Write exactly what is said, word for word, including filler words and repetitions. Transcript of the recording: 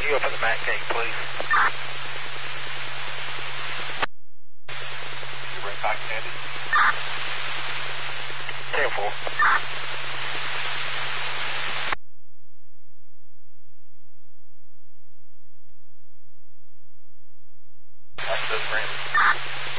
you open the back gate, please? You right back, Andy? ten four.